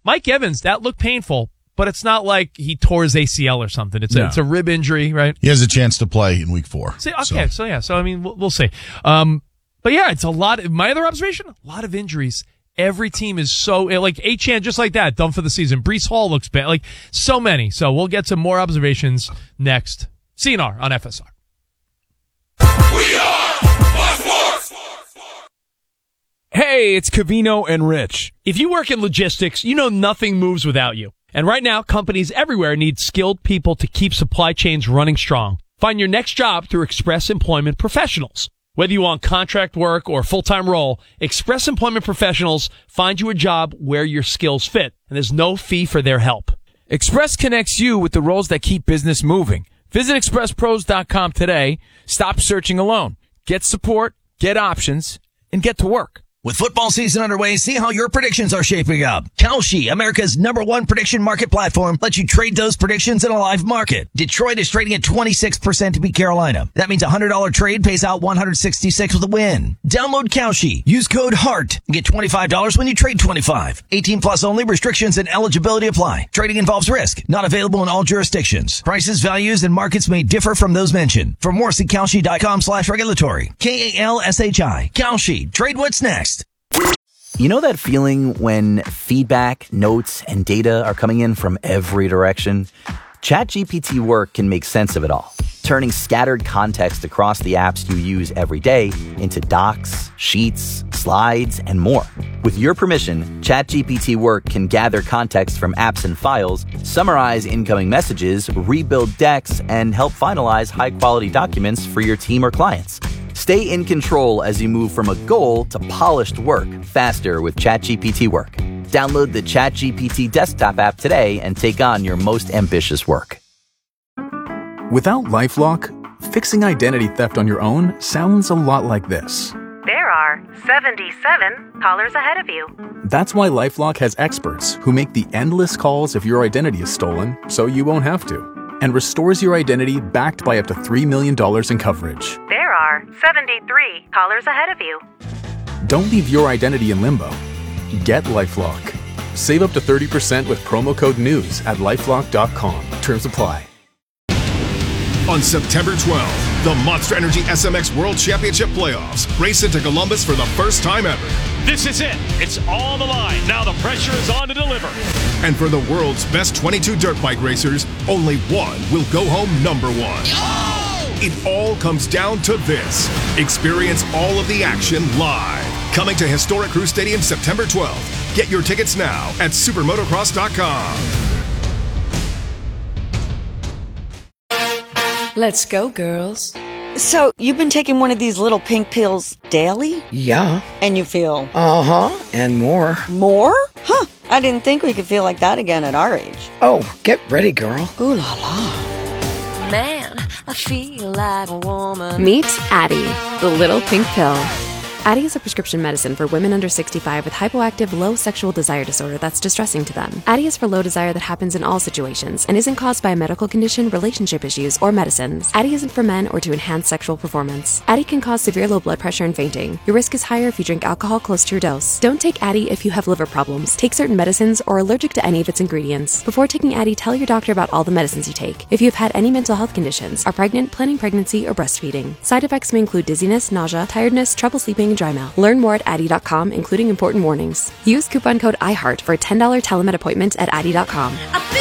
Mike Evans, that looked painful, but it's not like he tore his ACL or something. It's a rib injury, right? He has a chance to play in week 4. So I mean, we'll see. But yeah, it's a lot. My other observation, a lot of injuries. Every team is so, like, Achane, just like that, done for the season. Breece Hall looks bad. Like, so many. So we'll get some more observations next. CNR on FSR. We are Fox Sports. Hey, it's Covino and Rich. If you work in logistics, you know nothing moves without you. And right now, companies everywhere need skilled people to keep supply chains running strong. Find your next job through Express Employment Professionals. Whether you want contract work or full-time role, Express Employment Professionals find you a job where your skills fit, and there's no fee for their help. Express connects you with the roles that keep business moving. Visit expresspros.com today. Stop searching alone. Get support, get options, and get to work. With football season underway, see how your predictions are shaping up. Kalshi, America's #1 prediction market platform, lets you trade those predictions in a live market. Detroit is trading at 26% to beat Carolina. That means a $100 trade pays out $166 with a win. Download Kalshi. Use code HEART and get $25 when you trade 25. 18 plus only. Restrictions and eligibility apply. Trading involves risk. Not available in all jurisdictions. Prices, values, and markets may differ from those mentioned. For more, see Kalshi.com/regulatory. KALSHI. Kalshi. Trade what's next. You know that feeling when feedback, notes, and data are coming in from every direction? ChatGPT Work can make sense of it all, turning scattered context across the apps you use every day into docs, sheets, slides, and more. With your permission, ChatGPT Work can gather context from apps and files, summarize incoming messages, rebuild decks, and help finalize high-quality documents for your team or clients. Stay in control as you move from a goal to polished work faster with ChatGPT Work. Download the ChatGPT desktop app today and take on your most ambitious work. Without LifeLock, fixing identity theft on your own sounds a lot like this. There are 77 callers ahead of you. That's why LifeLock has experts who make the endless calls if your identity is stolen so you won't have to, and restores your identity backed by up to $3 million in coverage. There are 73 callers ahead of you. Don't leave your identity in limbo. Get LifeLock. Save up to 30% with promo code NEWS at LifeLock.com. Terms apply. On September 12th, the Monster Energy SMX World Championship Playoffs race into Columbus for the first time ever. This is it. It's on the line. Now the pressure is on to deliver. And for the world's best 22 dirt bike racers, only one will go home number one. Oh! It all comes down to this. Experience all of the action live. Coming to Historic Crew Stadium September 12th. Get your tickets now at supermotocross.com. Let's go, girls. So, you've been taking one of these little pink pills daily? Yeah. And you feel? Uh-huh, and more. More? Huh, I didn't think we could feel like that again at our age. Oh, get ready, girl. Ooh la la. Man, I feel like a woman. Meet Addyi, the little pink pill. Addyi is a prescription medicine for women under 65 with hypoactive low sexual desire disorder that's distressing to them. Addyi is for low desire that happens in all situations and isn't caused by a medical condition, relationship issues, or medicines. Addyi isn't for men or to enhance sexual performance. Addyi can cause severe low blood pressure and fainting. Your risk is higher if you drink alcohol close to your dose. Don't take Addyi if you have liver problems, take certain medicines, or are allergic to any of its ingredients. Before taking Addyi, tell your doctor about all the medicines you take. If you have had any mental health conditions, are pregnant, planning pregnancy, or breastfeeding. Side effects may include dizziness, nausea, tiredness, trouble sleeping, and dry mouth. Learn more at Addyi.com, including important warnings. Use coupon code IHEART for a $10 telemed appointment at Addyi.com.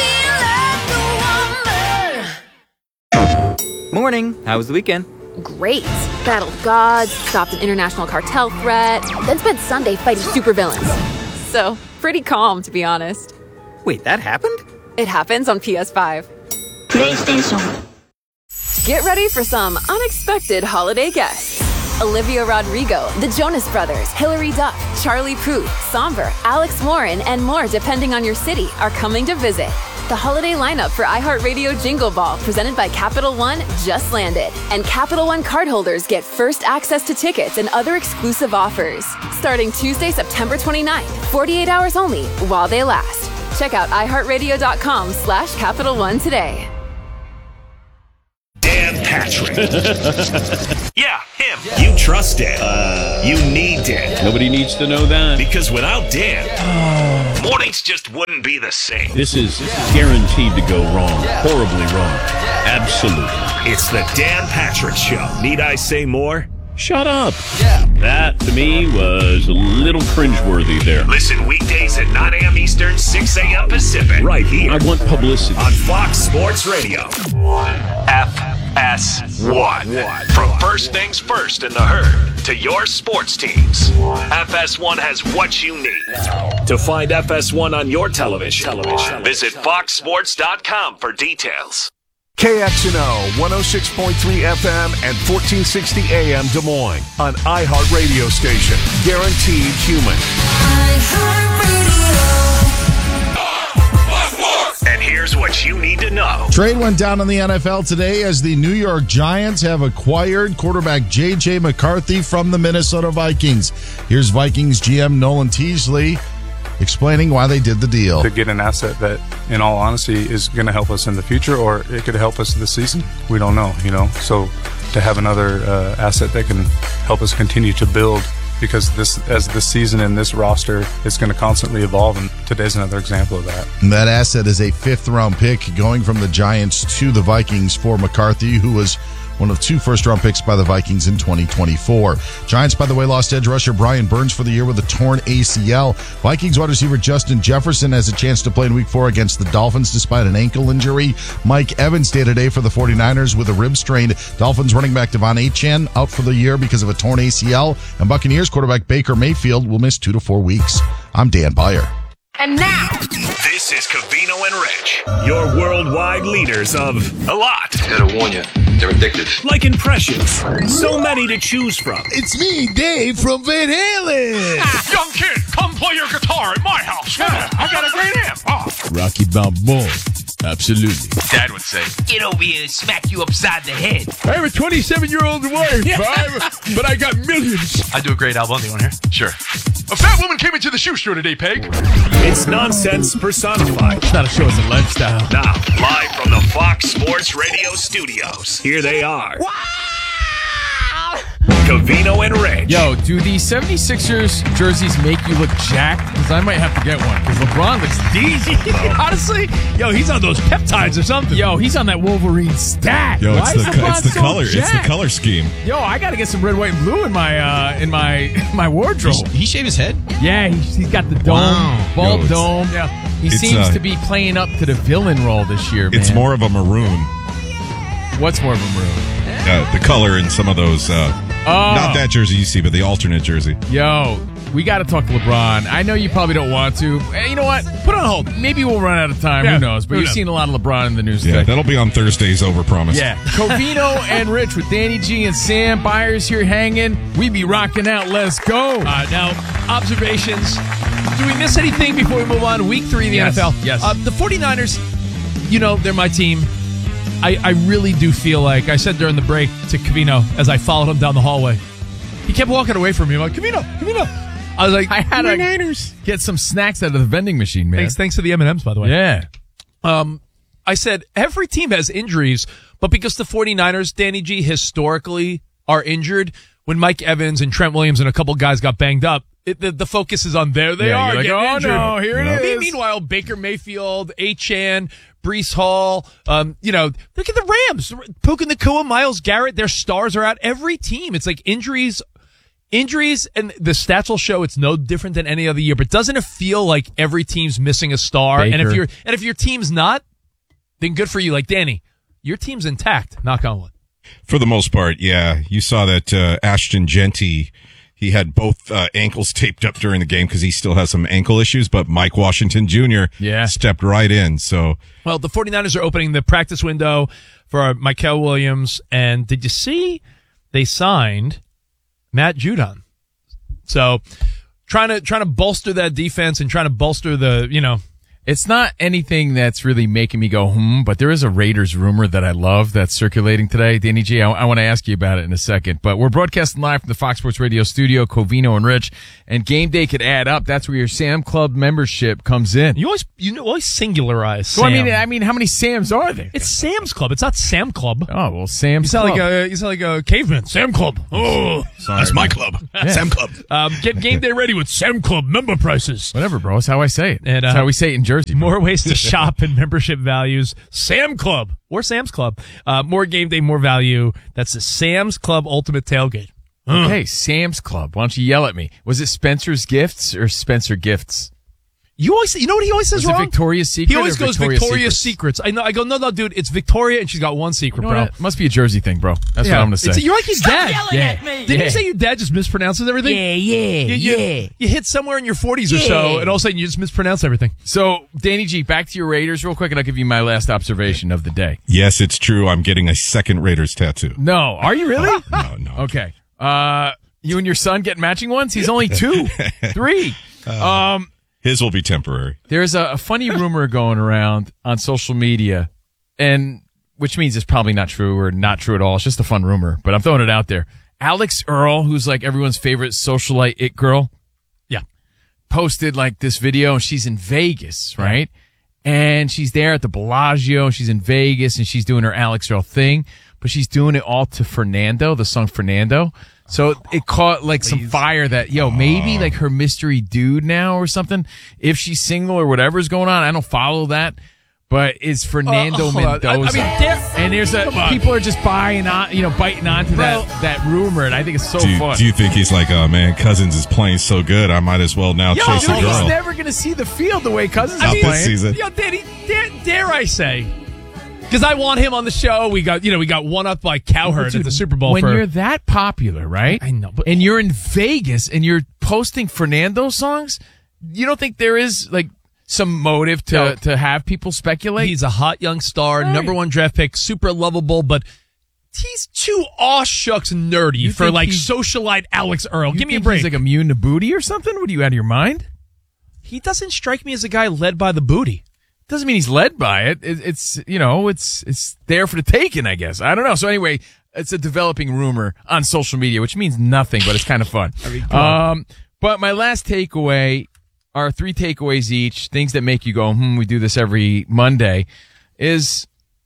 Morning. How was the weekend? Great. Battled gods, stopped an international cartel threat, then spent Sunday fighting supervillains. So, pretty calm, to be honest. Wait, that happened? It happens on PS5. PlayStation. Get ready for some unexpected holiday guests. Olivia Rodrigo, the Jonas Brothers, Hilary Duff, Charlie Puth, Somber, Alex Warren, and more depending on your city are coming to visit. The holiday lineup for iHeartRadio Jingle Ball presented by Capital One just landed. And Capital One cardholders get first access to tickets and other exclusive offers. Starting Tuesday, September 29th, 48 hours only while they last. Check out iHeartRadio.com/Capital One today. Dan Patrick. Yeah, him. You trust Dan. You need Dan. Nobody needs to know that. Because without Dan, mornings just wouldn't be the same. This is guaranteed to go wrong. Horribly wrong. Absolutely. It's the Dan Patrick Show. Need I say more? Shut up. That, to me, was a little cringeworthy there. Listen weekdays at 9 a.m. Eastern, 6 a.m. Pacific. Right here. I want publicity. On Fox Sports Radio. FS1. From first things first in the herd to your sports teams. FS1 has what you need. To find FS1 on your television, visit foxsports.com for details. KXNO 106.3 FM and 1460 AM Des Moines, an iHeart radio station. Guaranteed human. And here's what you need to know. Trade went down in the NFL today as the New York Giants have acquired quarterback J.J. McCarthy from the Minnesota Vikings. Here's Vikings GM Nolan Teasley explaining why they did the deal. To get an asset that, in all honesty, is going to help us in the future, or it could help us this season, we don't know, So to have another asset that can help us continue to build, because as this season and this roster is going to constantly evolve, and today's another example of that. And that asset is a 5th-round pick going from the Giants to the Vikings for McCarthy, who was one of 2 first-round picks by the Vikings in 2024. Giants, by the way, lost edge rusher Brian Burns for the year with a torn ACL. Vikings wide receiver Justin Jefferson has a chance to play in Week 4 against the Dolphins despite an ankle injury. Mike Evans day today for the 49ers with a rib strain. Dolphins running back Devon Achane out for the year because of a torn ACL. And Buccaneers quarterback Baker Mayfield will miss 2 to 4 weeks. I'm Dan Beyer. And now, this is Covino and Rich, your worldwide leaders of a lot. Gotta warn you, they're addictive. Like impressions, so many to choose from. It's me, Dave from Van Halen. Young kid, come play your guitar at my house. Yeah, I got a great amp. Oh. Rocky Balboa. Absolutely. Dad would say, get over here and smack you upside the head. I have a 27-year-old wife, but I got millions. I do a great album. You want to hear? Sure. A fat woman came into the shoe store today, Peg. It's nonsense personified. It's not a show, it's a lifestyle. Now, live from the Fox Sports Radio studios, here they are. Wow! Covino and Rich. Yo, do the 76ers jerseys make you look jacked? Because I might have to get one. Because LeBron looks decent. Honestly, yo, he's on those peptides or something. Yo, he's on that Wolverine stat. Yo, Why it's is LeBron the so color. jacked? It's the color scheme. Yo, I got to get some red, white, and blue in my wardrobe. He shaved his head? Yeah, he's got the dome, bald dome. Yeah, he seems to be playing up to the villain role this year. Man. It's more of a maroon. What's more of a maroon? The color in some of those. Not that jersey you see, but the alternate jersey. Yo, we got to talk to LeBron. I know you probably don't want to. Hey, you know what? Put it on hold. Maybe we'll run out of time. Yeah, who knows? But you've seen a lot of LeBron in the news today. Yeah, that'll be on Thursday's Overpromise. Yeah. Covino and Rich with Danny G and Sam Byers here hanging. We be rocking out. Let's go. Now, observations. Do we miss anything before we move on? Week 3 of the NFL. Yes. The 49ers, they're my team. I really do feel like, I said during the break to Covino as I followed him down the hallway, he kept walking away from me. I'm like, Covino. I was like, I had to get some snacks out of the vending machine, man. Thanks to the M&Ms, by the way. Yeah. I said, every team has injuries, but because the 49ers, Danny G, historically are injured, when Mike Evans and Trent Williams and a couple guys got banged up, the focus is on there. They are getting injured. No, here it is. Meanwhile, Baker Mayfield, Achane, Breece Hall, look at the Rams. Puka Nacua, Myles Garrett, their stars are out. Every team, it's like injuries, and the stats will show it's no different than any other year. But doesn't it feel like every team's missing a star? Baker. And if your team's not, then good for you. Like Danny, your team's intact. Knock on wood. For the most part, yeah. You saw that Ashton Genty. He had both ankles taped up during the game because he still has some ankle issues, but Mike Washington Jr. Stepped right in. So, well, the 49ers are opening the practice window for Mykel Williams, and did you see they signed Matt Judon? So, trying to bolster that defense and trying to bolster the It's not anything that's really making me go, but there is a Raiders rumor that I love that's circulating today. Danny G, I want to ask you about it in a second. But we're broadcasting live from the Fox Sports Radio studio, Covino and Rich, and game day could add up. That's where your Sam Club membership comes in. You always singularize So Sam. I mean, how many Sams are there? It's Sam's Club. It's not Sam Club. Oh, well, Sam's you sound Club. you sound like a caveman. Sam Club. Oh, sorry, that's my club. Yeah. Sam Club. Get game day ready with Sam Club member prices. Whatever, bro. That's how I say it. And, that's how we say it in Jersey. More ways to shop and membership values. Sam Club or Sam's Club. More game day, more value. That's the Sam's Club Ultimate Tailgate. Okay, Sam's Club. Why don't you yell at me? Was it Spencer's Gifts or Spencer Gifts? You know what he always says Was wrong? it Victoria's Secret? He always or goes Victoria's Secrets. I know. I go, no, dude. It's Victoria, and she's got one secret, You know bro. what? It must be a Jersey thing, bro. That's what I'm going to say. You're like his dad. Yelling at me. Didn't you say your dad just mispronounces everything? Yeah. You hit somewhere in your 40s or so, and all of a sudden you just mispronounce everything. So, Danny G, back to your Raiders real quick, and I'll give you my last observation of the day. Yes, it's true. I'm getting a second Raiders tattoo. No. Are you really? No. Okay. You and your son get matching ones? He's only 2, 3. His will be temporary. There's a funny rumor going around on social media, and which means it's probably not true or not true at all. It's just a fun rumor, but I'm throwing it out there. Alex Earl, who's like everyone's favorite socialite it girl, posted like this video, and she's in Vegas, right? And she's there at the Bellagio, and she's in Vegas, and she's doing her Alex Earl thing, but she's doing it all to Fernando, the song Fernando. So it caught like some fire that, maybe like her mystery dude now or something. If she's single or whatever's going on, I don't follow that. But it's Fernando Mendoza. And there's people are just biting onto that rumor, and I think it's so fun. Do you think he's like, oh man, Cousins is playing so good, I might as well now chase a girl? He's never going to see the field the way Cousins is This playing. season. Danny, dare I say? Because I want him on the show. We got one up by Cowherd at the Super Bowl. When you're that popular, right? I know, and you're in Vegas and you're posting Fernando songs, you don't think there is like some motive to have people speculate? He's a hot young star, number 1 draft pick, super lovable, but he's too aw-shucks nerdy for like socialite Alex Earl. Give me a break. He's like immune to booty or something? What are you, out of your mind? He doesn't strike me as a guy led by the booty. Doesn't mean he's led by it. It's there for the taking, I guess. I don't know. So anyway, it's a developing rumor on social media, which means nothing, but it's kind of fun. But my last takeaway are 3 takeaways each, things that make you go, we do this every Monday, is,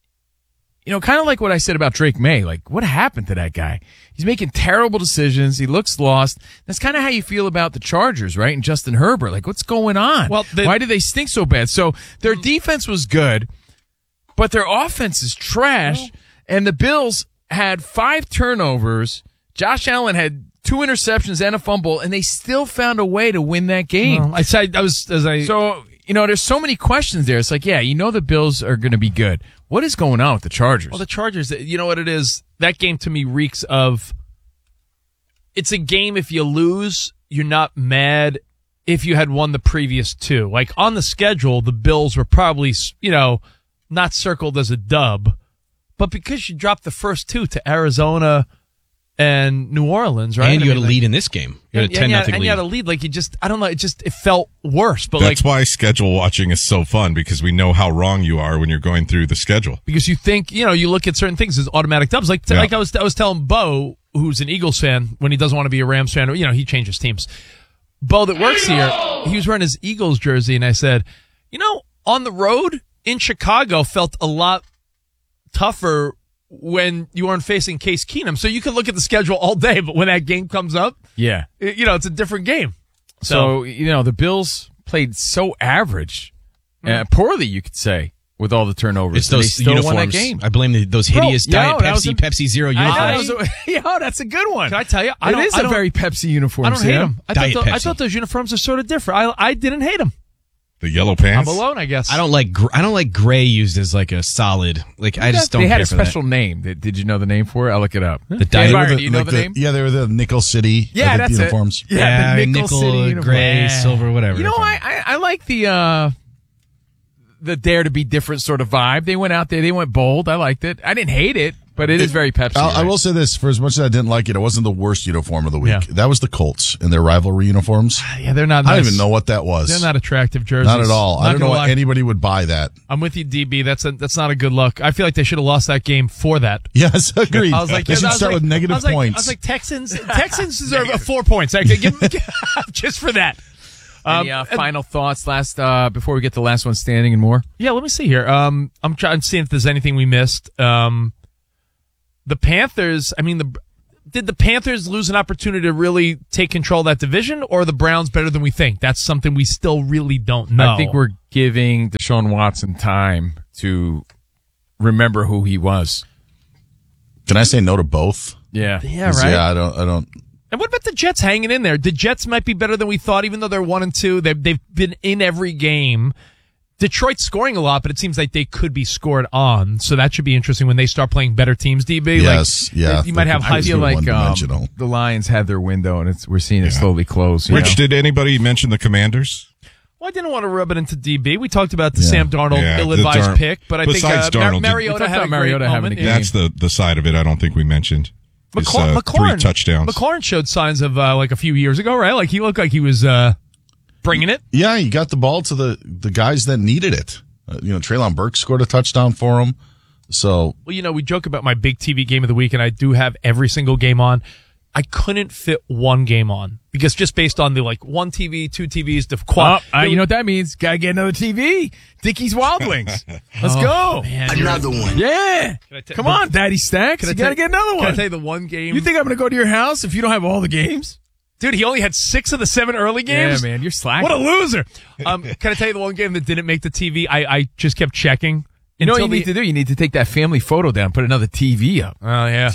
kind of like what I said about Drake May. Like, what happened to that guy? He's making terrible decisions. He looks lost. That's kind of how you feel about the Chargers, right? And Justin Herbert. Like, what's going on? Well, why do they stink so bad? So their defense was good, but their offense is trash. And the Bills had 5 turnovers. Josh Allen had 2 interceptions and a fumble, and they still found a way to win that game. So, there's so many questions there. It's like, the Bills are going to be good. What is going on with the Chargers? Well, the Chargers, you know what it is? That game to me reeks of, it's a game if you lose, you're not mad if you had won the previous 2. Like on the schedule, the Bills were probably, not circled as a dub, but because you dropped the first 2 to Arizona and New Orleans, right? And you had a lead in this game. You had a 10-0 lead. And you had a lead. Like, I don't know, it felt worse. But that's why schedule watching is so fun, because we know how wrong you are when you're going through the schedule. Because you think, you look at certain things as automatic dubs. Like I was telling Bo, who's an Eagles fan, when he doesn't want to be a Rams fan, he changes teams. Bo that works here, he was wearing his Eagles jersey, and I said, on the road in Chicago felt a lot tougher when you aren't facing Case Keenum. So you can look at the schedule all day, but when that game comes up, it's a different game. So the Bills played so average, poorly, you could say, with all the turnovers. It's those they still uniforms. Won that game. I blame those hideous Diet Pepsi Zero uniforms. That's a good one. Can I tell you? It is a very Pepsi uniform. I don't hate them. I thought those uniforms are sort of different. I didn't hate them. The yellow pants? I'm alone, I guess. I don't like gray used as like a solid. Like, I just don't care for that. They had a special name. Did you know the name for it? I'll look it up. The Diet. Do you know the name? Yeah, they were the Nickel City that's uniforms. It. Yeah, the nickel City uniform. gray, silver, whatever. I like the Dare to Be Different sort of vibe. They went out there. They went bold. I liked it. I didn't hate it, But it is very Pepsi. I will say this, for as much as I didn't like it, it wasn't the worst uniform of the week. That was the Colts in their rivalry uniforms. Yeah, they're not nice. I don't even know what that was. They're not attractive jerseys. Not at all. I don't know why anybody would buy that. I'm with you, DB. That's not a good look. I feel like they should have lost that game for that. Yes, agreed. I was like, they should start with negative points. I was like, Texans deserve 4 points. I could give just for that. Any final thoughts before we get to the last one standing and more? Yeah, let me see here. I'm trying to see if there's anything we missed. The Panthers, did the Panthers lose an opportunity to really take control of that division, or are the Browns better than we think? That's something we still really don't know. I think we're giving Deshaun Watson time to remember who he was. Can I say no to both? Yeah, right. Yeah, I don't. And what about the Jets hanging in there? The Jets might be better than we thought, even though they're 1-2. They've been in every game. Detroit's scoring a lot, but it seems like they could be scored on. So that should be interesting when they start playing better teams, DB. Yes, You might have high. I feel like the Lions had their window, and we're seeing it slowly close. Rich, did anybody mention the Commanders? Well, I didn't want to rub it into DB. We talked about the Sam Darnold ill-advised pick, but I think Mariota had a great moment. That's the side of it I don't think we mentioned. McLaurin, 3 touchdowns. McLaurin showed signs of like a few years ago, right? Like he looked like he was bringing it. Yeah, he got the ball to the guys that needed it. Treylon Burks scored a touchdown for him. So, well, we joke about my big TV game of the week, and I do have every single game on. I couldn't fit one game on because just based on the one TV, 2 TVs, the quad. You know what that means? Gotta get another TV. Dickies Wild Wings. Let's go. Man, another one. Yeah. Come on, Daddy Stacks. You gotta get another one. Can I tell you the one game? You think I'm gonna go to your house if you don't have all the games? Dude, he only had 6 of the 7 early games. Yeah, man, you're slacking. What a loser. Can I tell you the one game that didn't make the TV? I just kept checking. You know what you need to do? You need to take that family photo down, put another TV up. Oh, yeah.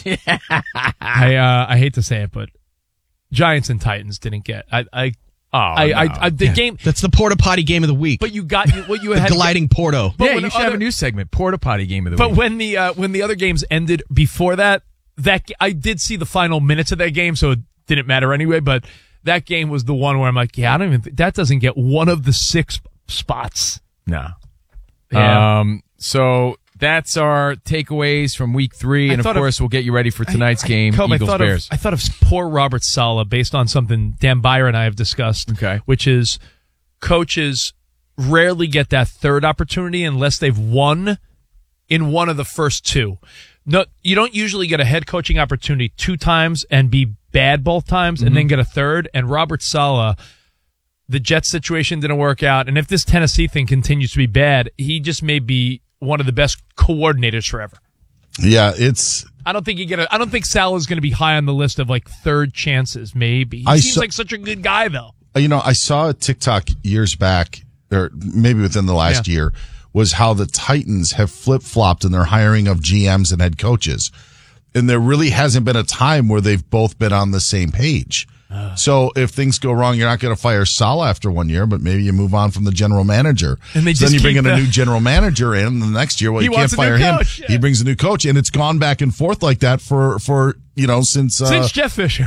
I hate to say it, but Giants and Titans didn't get. The game. That's the porta potty game of the week. But you got what you had. Gliding Porto. Yeah, you should have a new segment, porta potty game of the week. But when the other games ended before that I did see the final minutes of that game, so it didn't matter anyway. But that game was the one where I'm like, I don't even. That doesn't get one of the 6 spots. No. Yeah. So that's our takeaways from week 3, and of course we'll get you ready for tonight's game, Eagles-Bears. I thought of poor Robert Saleh based on something Dan Beyer and I have discussed, which is coaches rarely get that third opportunity unless they've won in one of the first 2. No, you don't usually get a head coaching opportunity 2 times and be bad both times and then get a third. And Robert Saleh, the Jets situation didn't work out, and if this Tennessee thing continues to be bad, he just may be one of the best coordinators forever. Yeah, I don't think Saleh is going to be high on the list of third chances. Maybe he seems like such a good guy, though. I saw a TikTok years back, or maybe within the last year, was how the Titans have flip-flopped in their hiring of GMs and head coaches, and there really hasn't been a time where they've both been on the same page. So if things go wrong, you're not going to fire Saleh after 1 year, but maybe you move on from the general manager. And then you bring in a new general manager in, and the next year, you can't fire him. Yeah. He brings a new coach, and it's gone back and forth like that for since Jeff Fisher.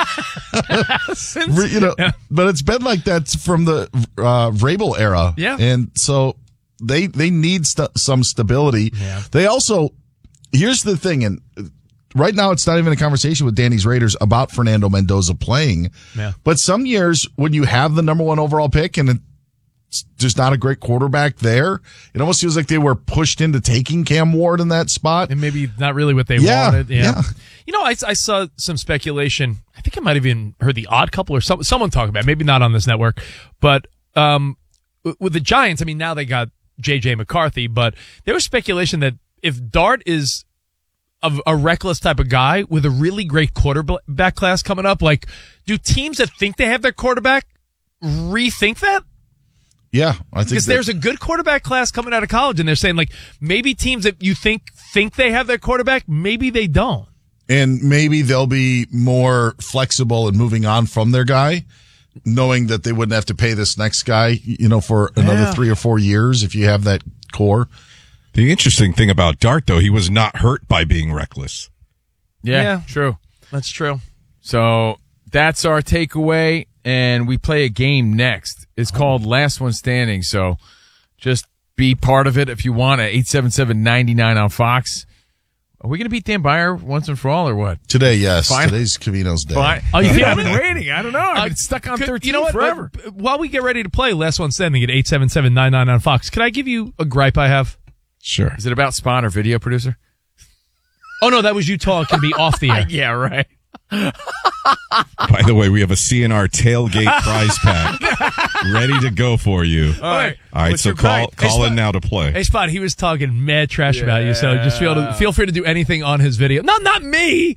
Yeah. But it's been like that from the Vrabel era. Yeah. And so they need some stability. Yeah. They also, here's the thing, and right now, it's not even a conversation with Danny's Raiders about Fernando Mendoza playing. Yeah. But some years, when you have the number 1 overall pick and it's just not a great quarterback there, it almost feels like they were pushed into taking Cam Ward in that spot. And maybe not really what they wanted. Yeah. I saw some speculation. I think I might have even heard the Odd Couple or someone talk about it. Maybe not on this network. But with the Giants, now they got J.J. McCarthy, but there was speculation that if Dart is of a reckless type of guy with a really great quarterback class coming up, do teams that think they have their quarterback rethink that? Yeah, I think because there's a good quarterback class coming out of college, and they're saying maybe teams that you think they have their quarterback, maybe they don't, and maybe they'll be more flexible in moving on from their guy, knowing that they wouldn't have to pay this next guy, for another 3 or 4 years if you have that core. The interesting thing about Dart, though, he was not hurt by being reckless. Yeah, true. That's true. So that's our takeaway, and we play a game next. It's called Last One Standing, so just be part of it if you want at 877-99 on Fox. Are we going to beat Dan Beyer once and for all, or what? Today, yes. Fine. Today's Covino's day. Fine. Oh, you I've been waiting. I don't know. I've been stuck on 13 you know what? forever. While we get ready to play, last one standing at 877-99 on Fox. Could I give you a gripe I have? Sure. Is it about Spawn or video producer? Oh, no, that was you talking to be off the air. Yeah, right. By the way, we have a CNR tailgate prize pack ready to go for you. All right. All right, so call in now to play. Hey, Spot, he was talking mad trash about you, so just feel free to do anything on his video. No, not me!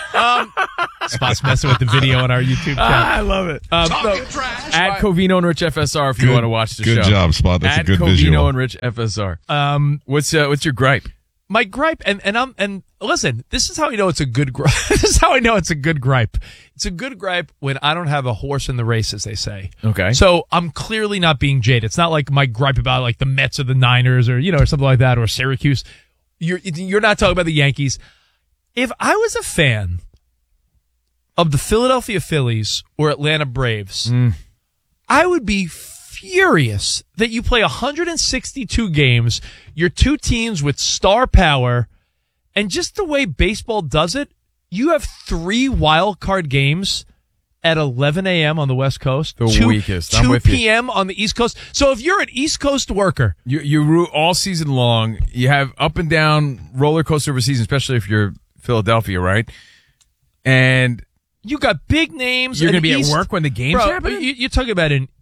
Spot's messing with the video on our YouTube channel. I love it. At Covino and Rich FSR if you want to watch the show. Good job, Spot. That's a good Covino visual. and Rich FSR. What's your gripe? My gripe, and listen, this is how you know it's a good gripe. This is how I know it's a good gripe. It's a good gripe when I don't have a horse in the race, as they say. Okay. So I'm clearly not being jaded. It's not like my gripe about like the Mets or the Niners or or something like that or Syracuse. You're not talking about the Yankees. If I was a fan of the Philadelphia Phillies or Atlanta Braves, I would be furious that you play 162 games, your two teams with star power, and just the way baseball does it, you have 3 wild card games at 11 a.m. on the West Coast. The weakest. I'm 2 with you. p.m. on the East Coast. So if you're an East Coast worker, you root all season long. You have up and down roller coaster of a season, especially if you're Philadelphia, right? And you got big names. You're going to be East, at work when the game's happening? You're talking about an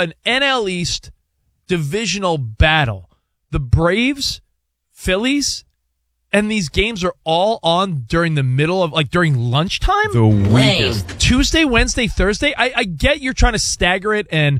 NL East divisional battle. The Braves, Phillies, and these games are all on during the middle of, like, during lunchtime? The weakest. Tuesday, Wednesday, Thursday? I get you're trying to stagger it, and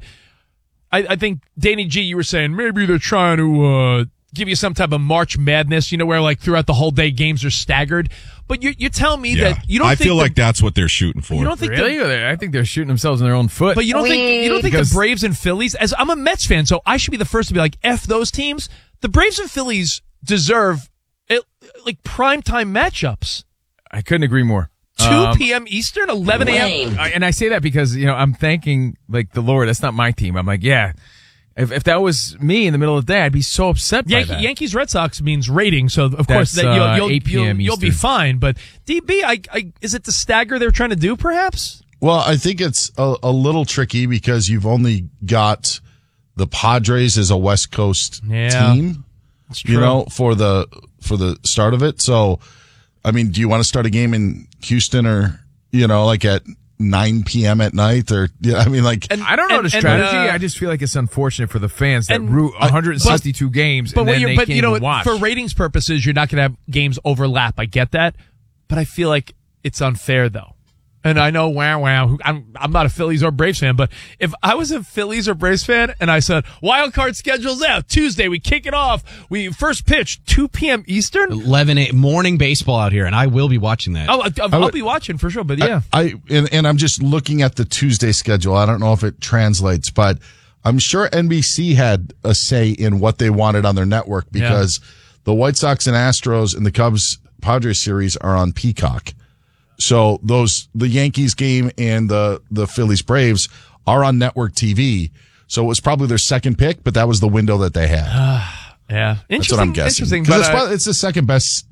I think, Danny G, you were saying maybe they're trying to give you some type of March Madness, where, like, throughout the whole day games are staggered. But you're telling me that you don't think... I feel like that's what they're shooting for. You don't think really? I think they're shooting themselves in their own foot. But you don't think the Braves and Phillies... As I'm a Mets fan, so I should be the first to be like, F those teams. The Braves and Phillies deserve, like, primetime matchups. I couldn't agree more. 2 p.m. Eastern, 11 a.m. And I say that because, I'm thanking, like, the Lord. That's not my team. I'm like, yeah... If that was me in the middle of the day, I'd be so upset by that. Yankees Red Sox means rating, so of course That's, you'll 8 p.m. you'll be fine. But DB, is it the stagger they're trying to do? Perhaps. Well, I think it's a little tricky because you've only got the Padres as a West Coast team, that's true. for the start of it. So, I mean, do you want to start a game in Houston or like at 9 p.m. at night, or and I don't know the strategy. I just feel like it's unfortunate for the fans that root 162 games, and then they can't even watch. For ratings purposes, you're not going to have games overlap. I get that, but I feel like it's unfair though. And I know, I'm not a Phillies or Braves fan, but if I was a Phillies or Braves fan and I said, wild card schedule's out, Tuesday, we kick it off, we first pitch, 2 p.m. Eastern? 11 a.m. morning baseball out here, and I will be watching that. I'll be watching for sure, but yeah. And I'm just looking at the Tuesday schedule. I don't know if it translates, but I'm sure NBC had a say in what they wanted on their network because the White Sox and Astros and the Cubs-Padres series are on Peacock. So the Yankees game and the Phillies Braves are on network TV. So it was probably their second pick, but that was the window that they had. Yeah. That's what I'm guessing. Interesting. Because it's the second best,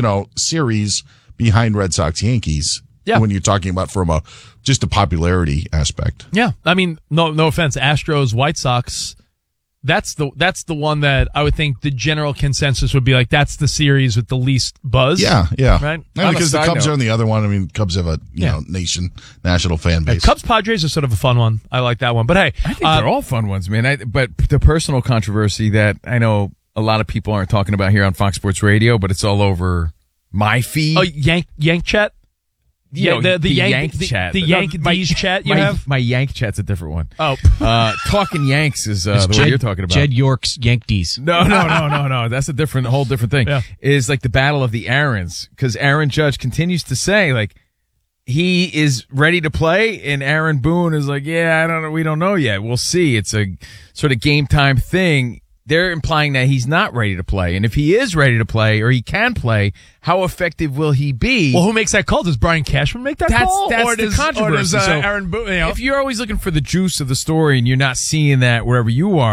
series behind Red Sox Yankees. Yeah. When you're talking about from just a popularity aspect. Yeah. I mean, no offense, Astros, White Sox. That's the one that I would think the general consensus would be like, that's the series with the least buzz. Yeah. Right? And because the Cubs are on the other one. I mean, Cubs have a national fan base. Cubs Padres are sort of a fun one. I like that one. But hey, I think they're all fun ones, man. But the personal controversy that I know a lot of people aren't talking about here on Fox Sports Radio, but it's all over my feed. Oh, Yank Chat. Yeah, the Yank chat. The Yankees chat you have? My Yank chat's a different one. Oh. Talking Yanks is the one you're talking about. Jed York's Yankees. No. That's a whole different thing. Yeah. Is like the battle of the Aarons. Because Aaron Judge continues to say, like, he is ready to play, and Aaron Boone is like, yeah, I don't know. We don't know yet. We'll see. It's a sort of game time thing. They're implying that he's not ready to play. And if he is ready to play, or he can play, how effective will he be? Well, who makes that call? Does Brian Cashman make that call? That's the controversy. Or does Aaron Boone, if you're always looking for the juice of the story and you're not seeing that wherever you are,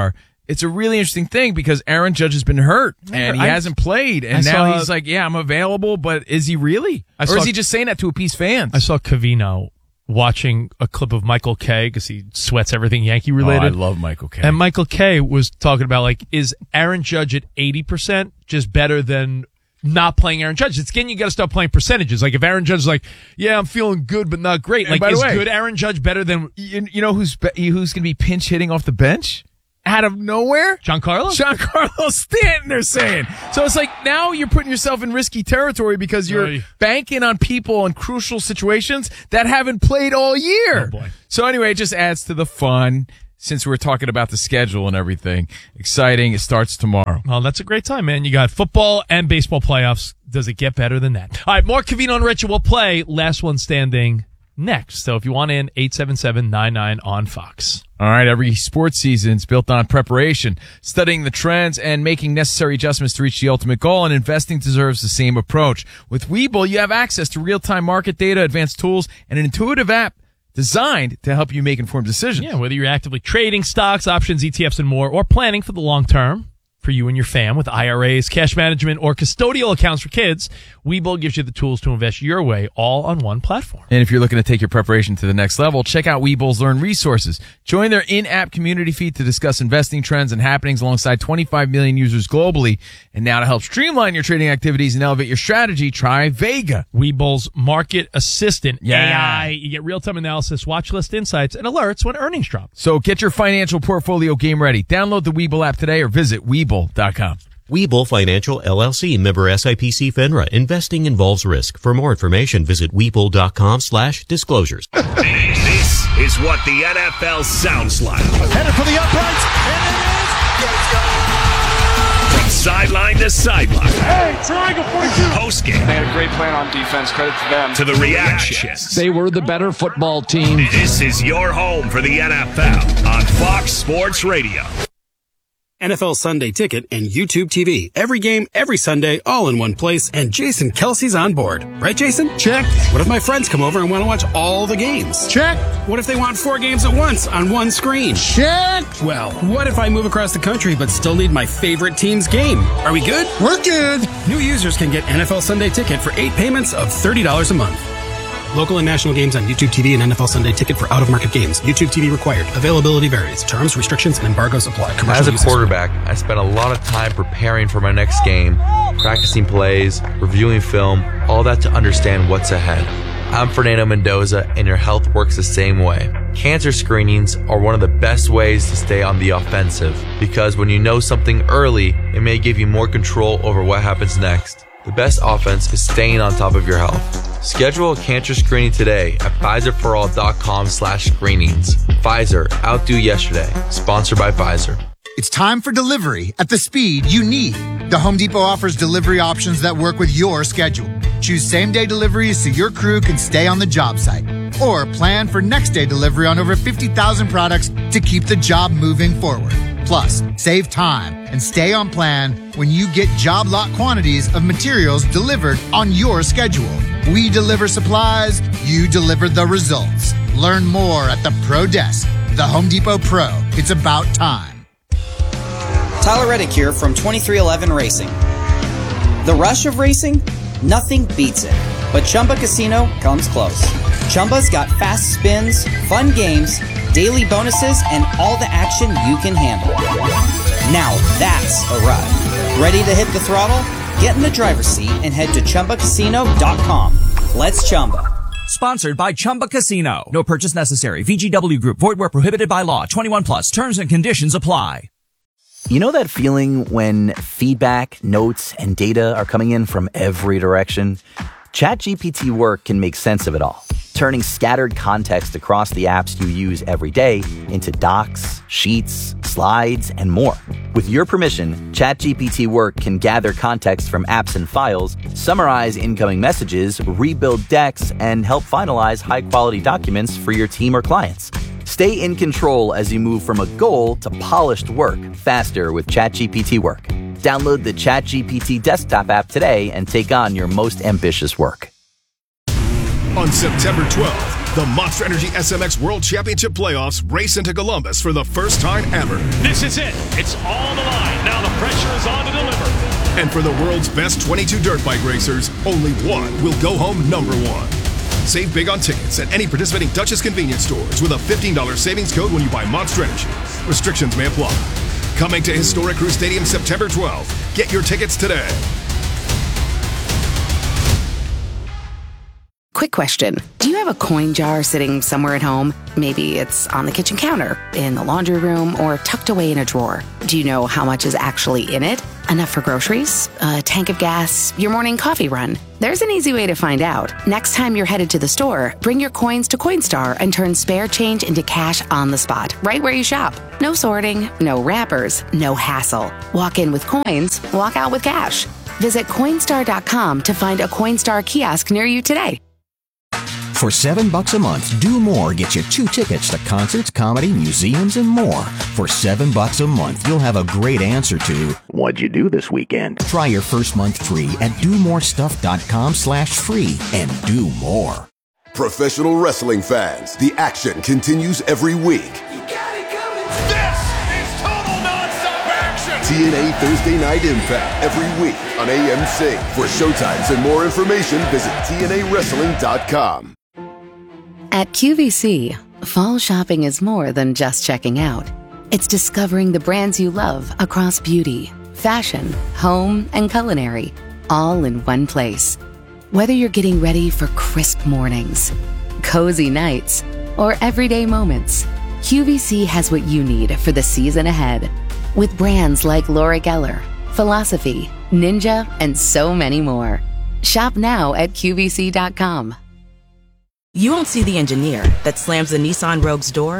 it's a really interesting thing because Aaron Judge has been hurt and he hasn't played. And now he's like, yeah, I'm available, but is he really? Or is he just saying that to appease fans? I saw Covino watching a clip of Michael Kay because he sweats everything Yankee related. I love Michael Kay. And Michael Kay was talking about, like, is Aaron Judge at 80% just better than not playing Aaron Judge? It's again, you got to start playing percentages. Like, if Aaron Judge is like, yeah, I'm feeling good, but not great. And like, is way, good Aaron Judge better than you know who's going to be pinch hitting off the bench? Out of nowhere? Giancarlo Stanton, they're saying. So it's like now you're putting yourself in risky territory because you're banking on people in crucial situations that haven't played all year. Oh boy. So anyway, it just adds to the fun since we're talking about the schedule and everything. Exciting. It starts tomorrow. Well, that's a great time, man. You got football and baseball playoffs. Does it get better than that? All right, more Covino and Richard will play Last One Standing next. So if you want in, 877-99 on Fox. All right, every sports season is built on preparation, studying the trends, and making necessary adjustments to reach the ultimate goal, and investing deserves the same approach. With Webull, you have access to real-time market data, advanced tools, and an intuitive app designed to help you make informed decisions. Yeah, whether you're actively trading stocks, options, ETFs, and more, or planning for the long term for you and your fam with IRAs, cash management, or custodial accounts for kids, Webull gives you the tools to invest your way all on one platform. And if you're looking to take your preparation to the next level, check out Webull's Learn Resources. Join their in-app community feed to discuss investing trends and happenings alongside 25 million users globally. And now to help streamline your trading activities and elevate your strategy, try Vega. Webull's Market Assistant, AI. You get real-time analysis, watch list insights, and alerts when earnings drop. So get your financial portfolio game ready. Download the Webull app today or visit Webull.com. Webull Financial LLC, member SIPC FINRA. Investing involves risk. For more information, visit Webull.com/disclosures. This is what the NFL sounds like. Headed for the uprights, and it is. From sideline to sideline. Hey, triangle 42. Post game. They had a great plan on defense. Credit to them. To the reactions. They were the better football team. This is your home for the NFL on Fox Sports Radio. NFL Sunday Ticket and YouTube TV. Every game, every Sunday, all in one place. And Jason Kelsey's on board. Right, Jason? Check. What if my friends come over and want to watch all the games? Check. What if they want 4 games at once on one screen? Check. Well, what if I move across the country but still need my favorite team's game? Are we good? We're good. New users can get NFL Sunday Ticket for 8 payments of $30 a month. Local and national games on YouTube TV and NFL Sunday Ticket for out-of-market games. YouTube TV required. Availability varies. Terms, restrictions, and embargoes apply. As a quarterback, I spent a lot of time preparing for my next game, practicing plays, reviewing film, all that to understand what's ahead. I'm Fernando Mendoza, and your health works the same way. Cancer screenings are one of the best ways to stay on the offensive, because when you know something early, it may give you more control over what happens next. The best offense is staying on top of your health. Schedule a cancer screening today at Pfizerforall.com/screenings. Pfizer, outdo yesterday. Sponsored by Pfizer. It's time for delivery at the speed you need. The Home Depot offers delivery options that work with your schedule. Choose same-day deliveries so your crew can stay on the job site. Or plan for next-day delivery on over 50,000 products to keep the job moving forward. Plus, save time and stay on plan when you get job lot quantities of materials delivered on your schedule. We deliver supplies, you deliver the results. Learn more at the Pro Desk. The Home Depot Pro. It's about time. Tyler Reddick here from 2311 Racing. The rush of racing? Nothing beats it. But Chumba Casino comes close. Chumba's got fast spins, fun games, daily bonuses, and all the action you can handle. Now that's a ride. Ready to hit the throttle? Get in the driver's seat and head to ChumbaCasino.com. Let's Chumba. Sponsored by Chumba Casino. No purchase necessary. VGW Group. Void where prohibited by law. 21 plus. Terms and conditions apply. You know that feeling when feedback, notes, and data are coming in from every direction? ChatGPT Work can make sense of it all, turning scattered context across the apps you use every day into docs, sheets, slides, and more. With your permission, ChatGPT Work can gather context from apps and files, summarize incoming messages, rebuild decks, and help finalize high-quality documents for your team or clients. Stay in control as you move from a goal to polished work faster with ChatGPT Work. Download the ChatGPT desktop app today and take on your most ambitious work. On September 12th, The Monster Energy SMX World Championship Playoffs race into Columbus for the first time ever. This is it. It's all on the line. Now the pressure is on to deliver. And for the world's best 22 dirt bike racers, only one will go home number one. Save big on tickets at any participating Dutchess convenience stores with a $15 savings code when you buy Monster Energy. Restrictions may apply. Coming to historic Crew Stadium September 12th. Get your tickets today. Quick question. Do you have a coin jar sitting somewhere at home? Maybe it's on the kitchen counter, in the laundry room, or tucked away in a drawer. Do you know how much is actually in it? Enough for groceries? A tank of gas? Your morning coffee run? There's an easy way to find out. Next time you're headed to the store, bring your coins to Coinstar and turn spare change into cash on the spot, right where you shop. No sorting, no wrappers, no hassle. Walk in with coins, walk out with cash. Visit Coinstar.com to find a Coinstar kiosk near you today. For $7 a month, Do More gets you 2 tickets to concerts, comedy, museums, and more. For $7 a month, you'll have a great answer to, what'd you do this weekend? Try your first month free at domorestuff.com/free and do more. Professional wrestling fans, the action continues every week. This is total nonstop action! TNA Thursday Night Impact every week on AMC. For showtimes and more information, visit TNAWrestling.com. At QVC, fall shopping is more than just checking out. It's discovering the brands you love across beauty, fashion, home, and culinary, all in one place. Whether you're getting ready for crisp mornings, cozy nights, or everyday moments, QVC has what you need for the season ahead. With brands like Laura Geller, Philosophy, Ninja, and so many more. Shop now at QVC.com. You won't see the engineer that slams the Nissan Rogue's door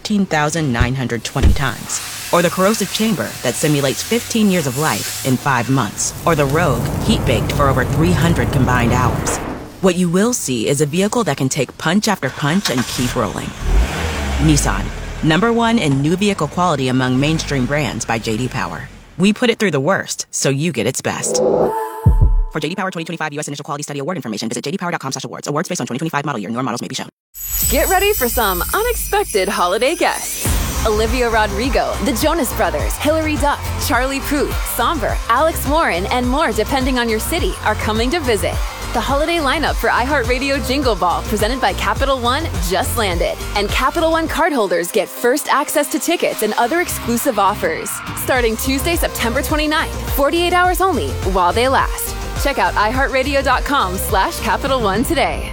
13,920 times. Or the corrosive chamber that simulates 15 years of life in 5 months. Or the Rogue heat-baked for over 300 combined hours. What you will see is a vehicle that can take punch after punch and keep rolling. Nissan, #1 in new vehicle quality among mainstream brands by J.D. Power. We put it through the worst, so you get its best. For J.D. Power 2025 U.S. Initial Quality Study Award information, visit jdpower.com/awards. Awards based on 2025 model year. Newer models may be shown. Get ready for some unexpected holiday guests. Olivia Rodrigo, the Jonas Brothers, Hilary Duff, Charlie Puth, Somber, Alex Warren, and more depending on your city are coming to visit. The holiday lineup for iHeartRadio Jingle Ball, presented by Capital One, just landed. And Capital One cardholders get first access to tickets and other exclusive offers. Starting Tuesday, September 29th, 48 hours only, while they last. Check out iHeartRadio.com/Capital One today.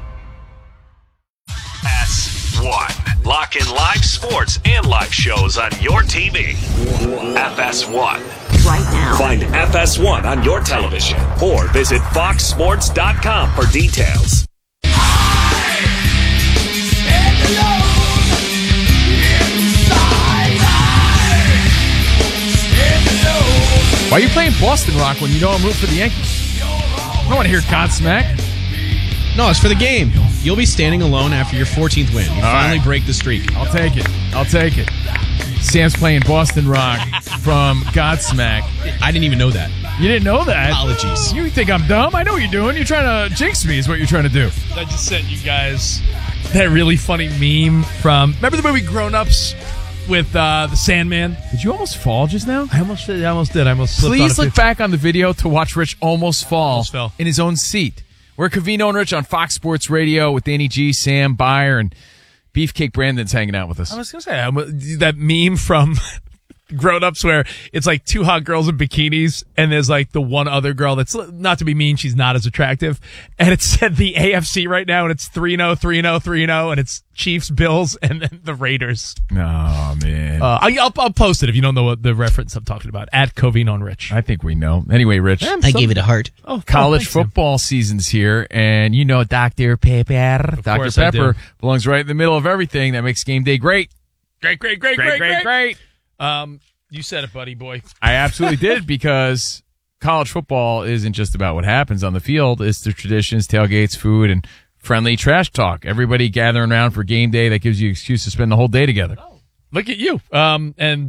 FS1. Lock in live sports and live shows on your TV. FS1. Right now. Find FS1 on your television or visit foxsports.com for details. Why are you playing Boston Rock when you know I'm rooting for the Yankees? I don't want to hear Godsmack. No, it's for the game. You'll be standing alone after your 14th win. You finally break the streak. I'll take it. Sam's playing Boston Rock from Godsmack. I didn't even know that. You didn't know that? Apologies. You think I'm dumb? I know what you're doing. You're trying to jinx me is what you're trying to do. I just sent you guys that really funny meme from... Remember the movie Grown Ups with the Sandman? Did you almost fall just now? I almost did. I almost slipped. Please look back on the video to watch Rich almost fell fell in his own seat. We're Covino and Rich on Fox Sports Radio with Danny G, Sam Byer, and Beefcake Brandon's hanging out with us. I was going to say, that meme from Grown Ups where it's like 2 hot girls in bikinis and there's like the one other girl that's, not to be mean, she's not as attractive. And it said the AFC right now and it's 3-0, 3-0, 3-0 and it's Chiefs, Bills, and then the Raiders. Oh, man. I'll post it if you don't know what the reference I'm talking about. At Covino and Rich. I think we know. Anyway, Rich. I gave it a heart. College football season's here, and you know Dr. Pepper. Dr. Pepper belongs right in the middle of everything that makes game day great. Great. You said it, buddy boy. I absolutely did, because college football isn't just about what happens on the field. It's the traditions, tailgates, food, and friendly trash talk. Everybody gathering around for game day that gives you an excuse to spend the whole day together. Look at you. And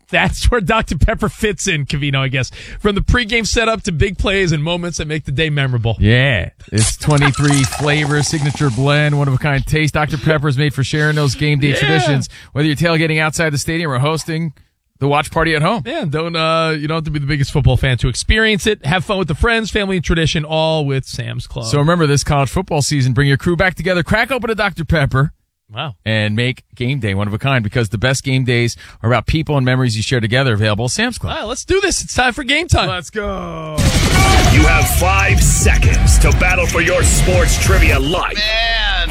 That's where Dr. Pepper fits in, Covino, I guess. From the pregame setup to big plays and moments that make the day memorable. Yeah. It's 23 flavor signature blend, one-of-a-kind taste. Dr. Pepper is made for sharing those game day traditions. Whether you're tailgating outside the stadium or hosting the watch party at home. Yeah, you don't have to be the biggest football fan to experience it. Have fun with the friends, family, and tradition, all with Sam's Club. So remember, this college football season, bring your crew back together, crack open a Dr. Pepper. Wow. And make game day one of a kind, because the best game days are about people and memories you share together. Available at Sam's Club. All right, let's do this. It's time for game time. Let's go. You have 5 seconds to battle for your sports trivia life. Man.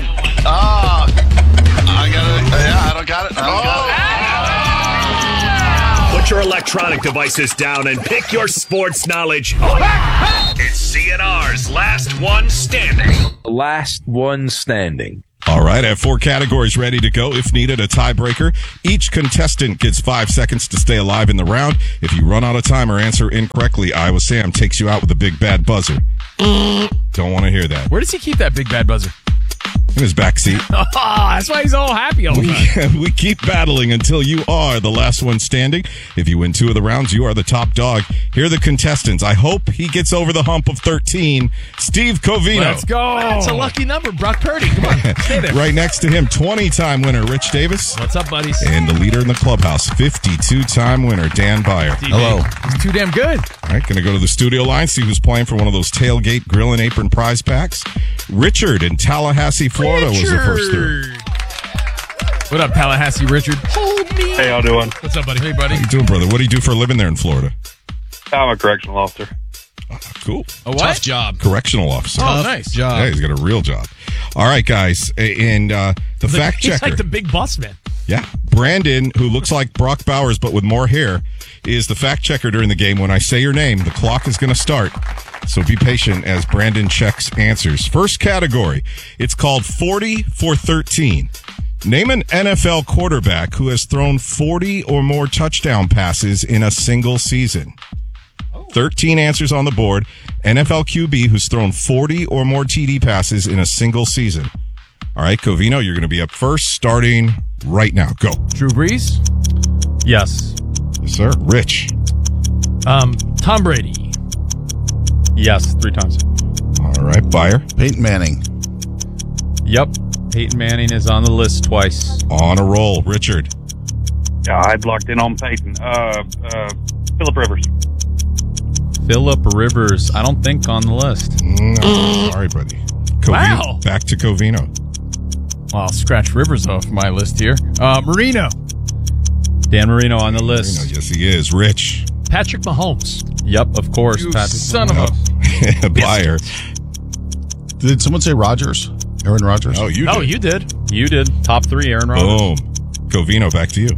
I don't got it. Put your electronic devices down and pick your sports knowledge up. It's CNR's Last One Standing. Last one standing. All right, I have 4 categories ready to go. If needed, a tiebreaker. Each contestant gets 5 seconds to stay alive in the round. If you run out of time or answer incorrectly, Iowa Sam takes you out with a big bad buzzer. Don't want to hear that. Where does he keep that big bad buzzer? In his backseat. That's why he's all happy all the time. We keep battling until you are the last one standing. If you win 2 of the rounds, you are the top dog. Here are the contestants. I hope he gets over the hump of 13. Steve Covino. Let's go. That's a lucky number. Brock Purdy. Come on. Stay there. Right next to him, 20-time winner Rich Davis. What's up, buddies? And the leader in the clubhouse, 52-time winner Dan Byer. Hello. He's too damn good. All right, going to go to the studio line, see who's playing for one of those tailgate grill and apron prize packs. Richard in Tallahassee, Florida was the first through. What up, Tallahassee Richard? Hold me. Hey, how you doing? What's up, buddy? Hey, buddy. How you doing, brother? What do you do for a living there in Florida? I'm a correctional officer. Cool. A what? Tough job. Correctional officer. Oh, nice. Job. Yeah, he's got a real job. All right, guys. And the fact checker. He's like the big boss man. Yeah. Brandon, who looks like Brock Bowers but with more hair, is the fact checker during the game. When I say your name, the clock is going to start. So be patient as Brandon checks answers. First category. It's called 40 for 13. Name an NFL quarterback who has thrown 40 or more touchdown passes in a single season. 13 answers on the board. NFL QB who's thrown 40 or more TD passes in a single season. All right, Covino, you're going to be up first, starting right now. Go. Drew Brees? Yes. Yes, sir. Rich? Tom Brady? Yes, 3 times. All right, Byer? Peyton Manning? Yep. Peyton Manning is on the list twice. On a roll. Richard? Yeah, I'd locked in on Peyton. Phillip Rivers. Phillip Rivers, I don't think on the list. No, sorry, buddy. Covino, Wow. Back to Covino. Well, I'll scratch Rivers off my list here. Marino? Dan Marino on the list. Marino, yes, he is. Rich? Patrick Mahomes. Yep, of course. You Patrick son of a... Byer? Did someone say Rodgers? Aaron Rodgers? Oh, you did. Oh, you did. You did. Top 3, Aaron Rodgers. Boom. Covino, back to you.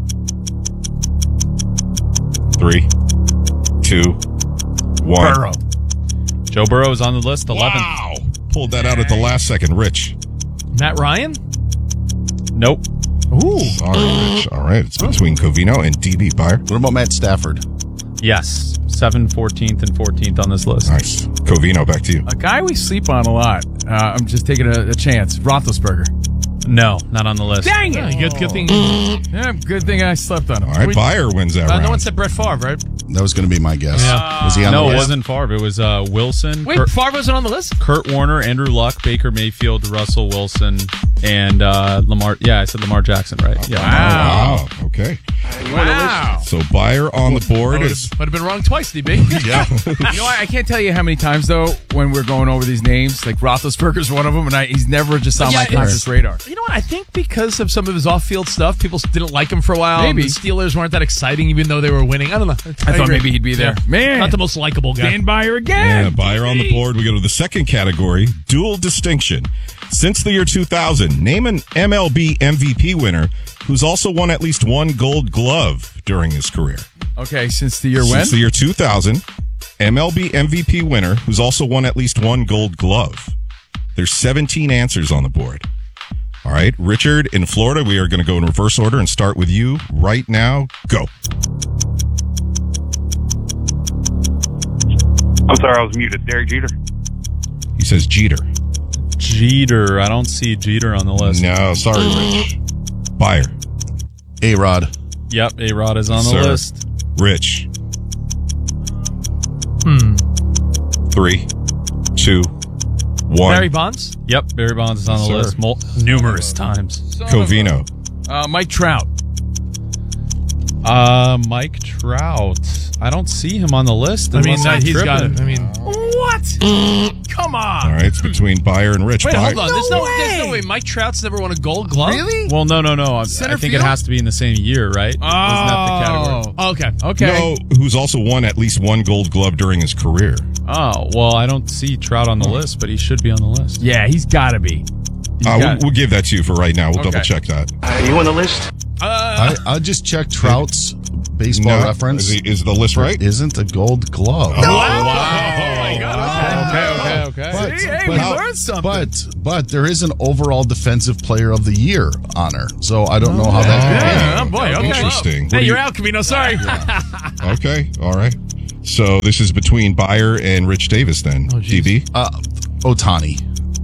3, 2, 1. Burrow. Joe Burrow is on the list, 11th. Wow. Pulled that out at the last second. Rich? Matt Ryan? Nope. Ooh. Sorry, Rich. All right, it's between Covino and DB. Byer? What about Matt Stafford? Yes. 7th, 14th, and 14th on this list. Nice. Covino, back to you. A guy we sleep on a lot. I'm just taking a chance. Roethlisberger. No, not on the list. Dang it! Good thing. Yeah, good thing I slept on him. All right, Byer wins that round. No one said Brett Favre, right? That was going to be my guess. Yeah. Was he on the No, list? it wasn't Favre. It was Wilson. Wait, Favre wasn't on the list? Kurt Warner, Andrew Luck, Baker Mayfield, Russell Wilson, and Lamar. Yeah, I said Lamar Jackson, right? Yeah. Wow. Okay. Wow. So Byer on the board Would is... have been wrong twice, DB. Yeah. You know what? I can't tell you how many times, though, when we're going over these names, like Roethlisberger's one of them, and he's never just on my conscious radar. You know what? I think because of some of his off-field stuff, people didn't like him for a while. Maybe. The Steelers weren't that exciting, even though they were winning. I don't know. I thought maybe he'd be there. Yeah. Man. Not the most likable guy. Dan Byer Yeah, again. Byer on the board. We go to the second category, dual distinction. Since the year 2000, name an MLB MVP winner who's also won at least one Gold Glove during his career. Okay, since the year when? Since the year 2000, MLB MVP winner who's also won at least one Gold Glove. There's 17 answers on the board. All right, Richard in Florida, we are going to go in reverse order and start with you right now. Go. I'm sorry, I was muted. Derek Jeter. He says Jeter. Jeter. I don't see Jeter on the list. No, sorry, Rich. Byer. A-Rod. Yep, A-Rod is on the Sir. list. Rich. 3, 2, 1. Barry Bonds? Yep, Barry Bonds is on the Sir. list numerous times. Covino. Mike Trout. Mike Trout. I don't see him on the list. I mean, unless I'm he's got tripping. it. I mean, What? Come on. All right, it's between Byer and Rich. wait, Byer- hold on. There's no way. Mike Trout's never won a Gold Glove. Really? Well, no. I Center think field? it has to be in the same year, right? Isn't that the category? Oh, okay. Okay. No, who's also won at least one Gold Glove during his career. Oh, well, I don't see Trout on the list, but he should be on the list. Yeah, he's got to be. We'll give that to you for right now. We'll Okay. double check that. You on the list? I just checked Trout's baseball No, reference. is the list right? Isn't a Gold Glove. Oh my God. Okay. But, Hey, we learned something. But there is an overall defensive player of the year honor. So I don't know how that Yeah, oh boy, okay. Interesting. What Hey, do you're you- out, Camino. Sorry. Okay, all right. So this is between Byer and Rich Davis then. DB? Otani.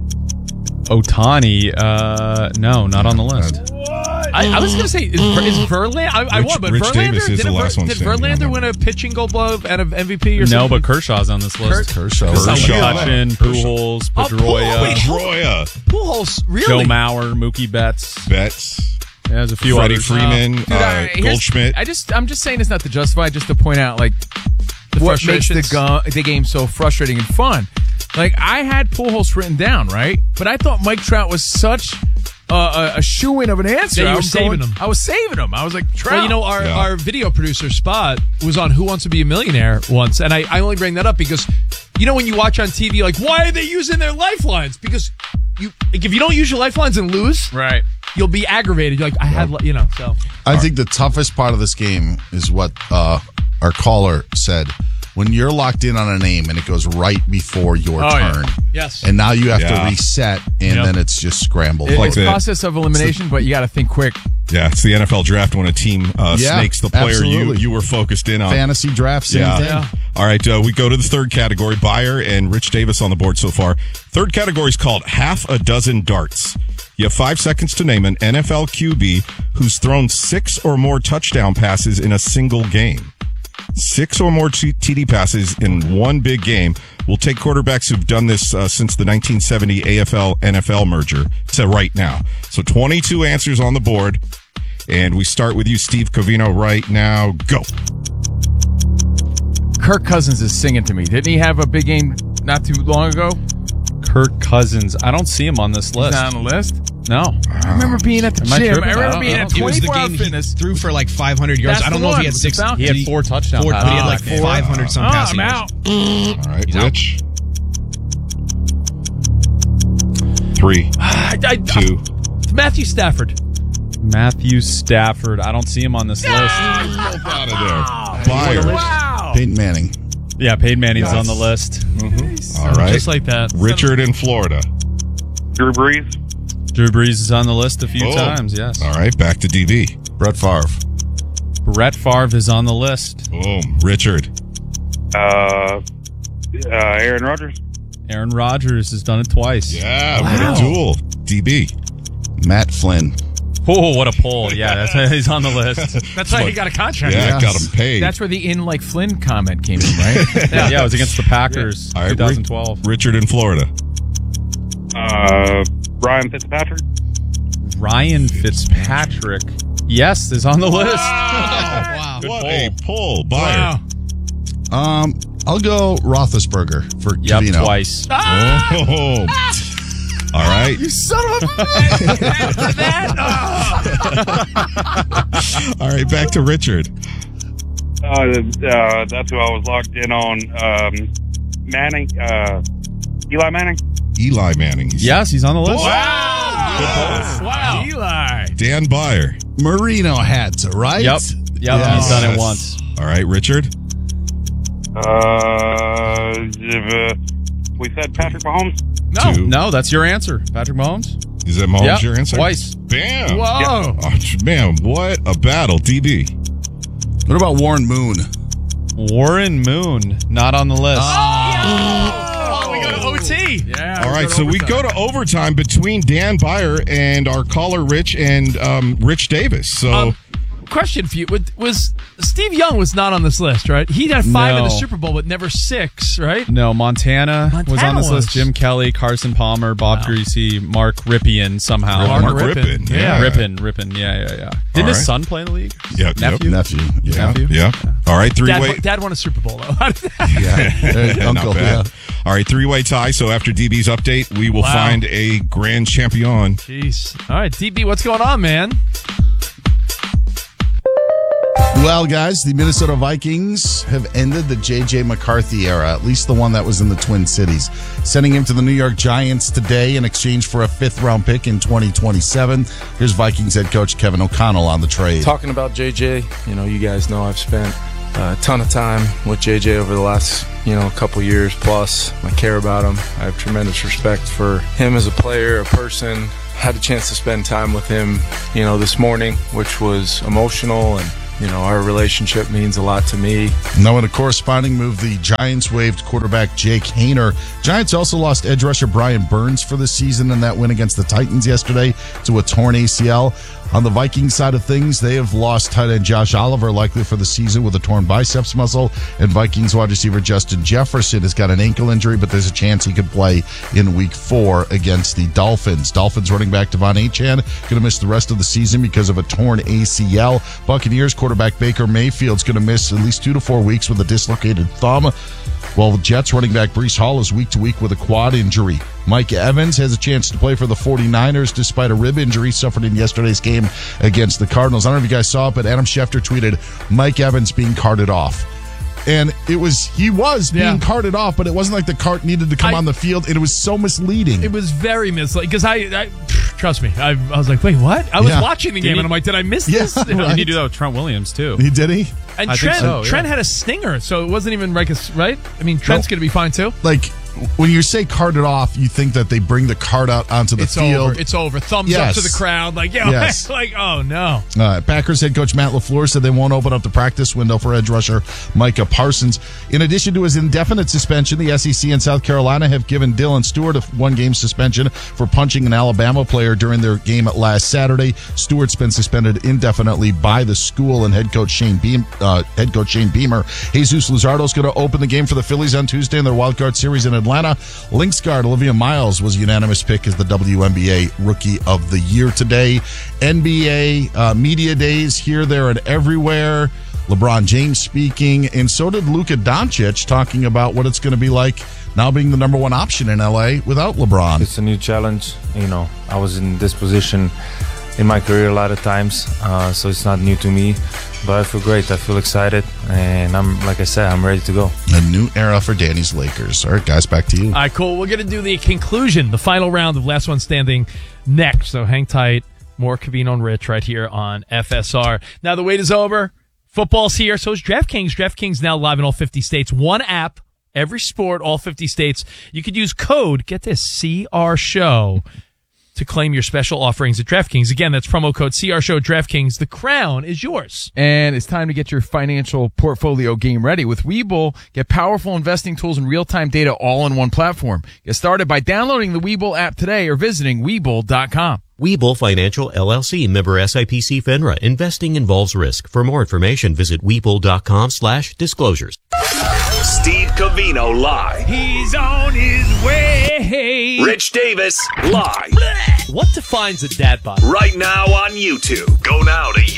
No, not on the list. I was going to say, is Verlander? I won, but Rich Verlander Davis is the last one did standing on Verlander that win a pitching Gold Glove and an MVP or No, something? but Kershaw's on this list. Kershaw. McCutchen, Pujols, Pedroia, wait, Pedroia. Pujols, really? Joe Mauer, Mookie Betts. Yeah, there's a few Freddie others. Freeman, Here's- Goldschmidt. I'm just saying this not to justify, just to point out like what makes the game so frustrating and fun. Like I had Pujols written down, right? But I thought Mike Trout was such a shoo-in of an answer. Yeah, you I were was saving him. I was saving him. I was like, Trout. Well, you know, our video producer, Spot, was on Who Wants to Be a Millionaire once, and I only bring that up because, you know, when you watch on TV, like, why are they using their lifelines? Because if you don't use your lifelines and lose, right, you'll be aggravated. You're like, I had, you know, so. I think the toughest part of this game is what our caller said. When you're locked in on a name and it goes right before your turn. Yeah. Yes. And now you have Yeah. to reset, and then it's just scrambled. It's a process of elimination, but you got to think quick. Yeah, it's the NFL draft when a team snakes the player absolutely. you were focused in on. Fantasy draft, same thing. Yeah. All right, we go to the third category. Byer and Rich Davis on the board so far. Third category is called Half a Dozen Darts. You have 5 seconds to name an NFL QB who's thrown 6 or more touchdown passes in a single game. 6 or more TD passes in one big game. We'll take quarterbacks who've done this since the 1970 AFL-NFL merger to right now. So 22 answers on the board. And we start with you, Steve Covino, right now. Go. Kirk Cousins is singing to me. Didn't he have a big game not too long ago? Kirk Cousins. I don't see him on this list. He's not on the list? No. I remember being at the Am I gym. tripping? I remember being at It was the 24-hour game fitness. he threw for like 500 yards. That's I don't the know if one he had with 6. the Falcons. He had 4 touchdowns. But he had like passes. 500 some passing I'm yards. out. All right, Rich. 3, 2. Matthew Stafford. Matthew Stafford. I don't see him on this list. Out of there. Byer. Wow. Peyton Manning. Yeah, Peyton Manning's on the list. All right. Just like that. Richard in Florida. Drew Brees. Drew Brees is on the list a few Oh. times, yes. All right, back to DB. Brett Favre. Brett Favre is on the list. Boom. Richard. Aaron Rodgers. Aaron Rodgers has done it twice. Yeah, what a duel. DB. Matt Flynn. Oh, what a pull. Yeah, that's why he's on the list. That's why he got a contract. Yeah, got him paid. That's where the in like Flynn comment came in, right? Yeah, it was against the Packers, All right, 2012. Richard in Florida. Ryan Fitzpatrick. Ryan Fitzpatrick, yes, is on the list. Wow. What a pull. Byer. I'll go Roethlisberger for Yep, Covino. twice. Oh. All right. You son of a All right, back to Richard. That's who I was locked in on. Manning. Eli Manning. Eli Manning. Yes, he's on the list. Wow. Eli. Dan Byer. Marino had to, right? Yep, Yes. he's done it once. All right, Richard. We said Patrick Mahomes. No, 2. no, that's your answer. Patrick Mahomes? Is that Mahomes Yep, your answer? twice. Bam. Whoa. Oh, man, what a battle. DB. What about Warren Moon? Warren Moon, not on the list. Oh, we go to OT. Yeah. All right, so we go to overtime between Dan Byer and our caller Rich and Rich Davis. So question for you. Was Steve Young was not on this list, right? He had 5 in the No. Super Bowl, but never 6, right? No, Montana was on this list. Jim Kelly, Carson Palmer, Bob Greasy, Mark Ripien somehow. Mark Rippon. Yeah. Rippin. Yeah. Didn't his son play in the league? Yeah, Nephew? Nephew. Yeah. All right, three-way. Dad won a Super Bowl, though. Yeah, Uncle, not bad. yeah. All right, three-way tie. So after DB's update, we will find a grand champion. Jeez. All right, DB, what's going on, man? Well, guys, the Minnesota Vikings have ended the J.J. McCarthy era, at least the one that was in the Twin Cities, sending him to the New York Giants today in exchange for a 5th-round pick in 2027. Here's Vikings head coach Kevin O'Connell on the trade. Talking about J.J., you guys know I've spent a ton of time with J.J. over the last, couple years plus. I care about him. I have tremendous respect for him as a player, a person. Had a chance to spend time with him, this morning, which was emotional, and our relationship means a lot to me. Now, in a corresponding move, the Giants waived quarterback Jake Haener. Giants also lost edge rusher Brian Burns for the season in that win against the Titans yesterday to a torn ACL. On the Vikings side of things, they have lost tight end Josh Oliver, likely for the season with a torn biceps muscle, and Vikings wide receiver Justin Jefferson has got an ankle injury, but there's a chance he could play in Week 4 against the Dolphins. Dolphins running back Devon Achane going to miss the rest of the season because of a torn ACL. Buccaneers quarterback Baker Mayfield's going to miss at least 2 to 4 weeks with a dislocated thumb, while the Jets running back Breece Hall is week to week with a quad injury. Mike Evans has a chance to play for the 49ers despite a rib injury suffered in yesterday's game against the Cardinals. I don't know if you guys saw it, but Adam Schefter tweeted Mike Evans being carted off. And he was being carted off, but it wasn't like the cart needed to come on the field. It was so misleading. It was very misleading because I trust me, I was like, wait, what? I was watching the game and I'm like, did I miss this? Right. He did that with Trent Williams too. Did he? And I think so, Trent had a stinger, so it wasn't even right. I mean, Trent's going to be fine too. Like, when you say carted off, you think that they bring the cart out onto the field. It's over. Thumbs up to the crowd. Like, like, oh no. Packers head coach Matt LaFleur said they won't open up the practice window for edge rusher Micah Parsons. In addition to his indefinite suspension, the SEC and South Carolina have given Dylan Stewart a 1-game suspension for punching an Alabama player during their game last Saturday. Stewart's been suspended indefinitely by the school, and head coach Shane Beamer. Jesus Luzardo's going to open the game for the Phillies on Tuesday in their wildcard series in Atlanta. Lynx guard Olivia Miles was a unanimous pick as the WNBA Rookie of the Year today. NBA media days here, there, and everywhere. LeBron James speaking, and so did Luka Doncic, talking about what it's going to be like now being the number 1 option in LA without LeBron. It's a new challenge. I was in this position in my career a lot of times, so it's not new to me. But I feel great. I feel excited, and I'm ready to go. A new era for Danny's Lakers. All right, guys, back to you. All right, cool. We're going to do the conclusion, the final round of Last One Standing next. So hang tight. More Covino and Rich right here on FSR. Now the wait is over. Football's here. So is DraftKings. DraftKings now live in all 50 states. One app, every sport, all 50 states. You could use code, get this, CR Show, to claim your special offerings at DraftKings. Again, that's promo code CR Show DraftKings. The crown is yours. And it's time to get your financial portfolio game ready. With Webull, get powerful investing tools and real-time data all in one platform. Get started by downloading the Webull app today or visiting Webull.com. Webull Financial LLC, member SIPC FINRA. Investing involves risk. For more information, visit Webull.com/disclosures. Steve Covino live. He's on his way. Rich Davis live. What defines a dad bod? Right now on YouTube. Go now to